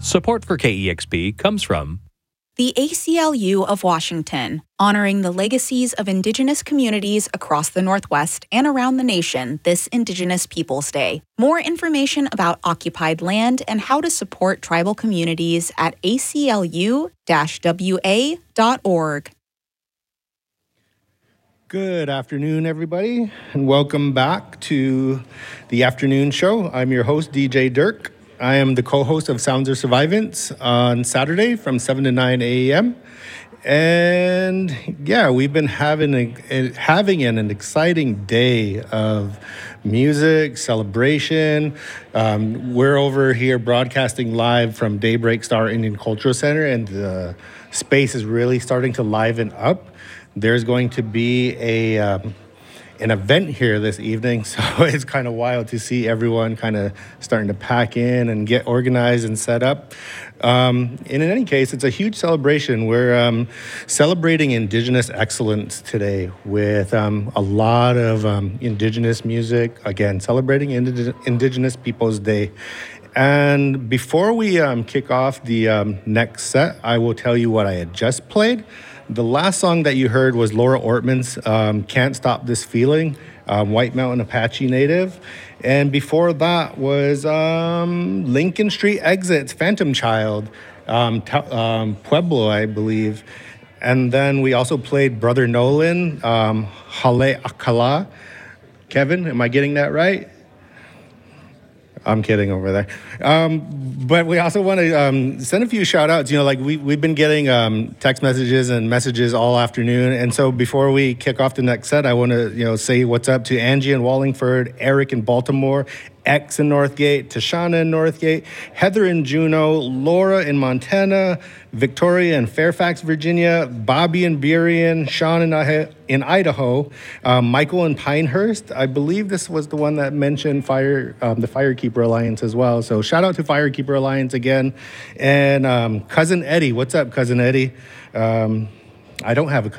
Support for KEXP comes from the ACLU of Washington, honoring the legacies of Indigenous communities across the Northwest and around the nation this Indigenous Peoples Day. More information about occupied land and how to support tribal communities at aclu-wa.org. Good afternoon, everybody, and welcome back to the afternoon show. I'm your host, DJ Dirk. I am the co-host of Sounds of Survivance on Saturday from 7 to 9 a.m. And yeah, we've been having an exciting day of music, celebration. We're over here broadcasting live from Daybreak Star Indian Cultural Center, and the space is really starting to liven up. There's going to be an event here this evening, so it's kind of wild to see everyone kind of starting to pack in and get organized and set up. And in any case, it's a huge celebration. We're celebrating Indigenous excellence today with a lot of Indigenous music, again, celebrating Indigenous Peoples Day. And before we kick off the next set, I will tell you what I had just played. The last song that you heard was Laura Ortman's Can't Stop This Feeling, White Mountain Apache native. And before that was Lincoln Street Exit's Phantom Child, Pueblo, I believe. And then we also played Brother Nolan, Hale Akala. Kevin, am I getting that right? I'm kidding over there. But we also want to send a few shout outs. You know, like we've been getting text messages and messages all afternoon. And so before we kick off the next set, I want to, say what's up to Angie in Wallingford, Eric in Baltimore, X in Northgate, Tashana in Northgate, Heather in Juneau, Laura in Montana, Victoria in Fairfax, Virginia, Bobby in Burien, Sean in Idaho, Michael in Pinehurst. I believe this was the one that mentioned the Firekeeper Alliance as well. So shout out to Firekeeper Alliance again. And Cousin Eddie. What's up, Cousin Eddie? I don't have a cousin.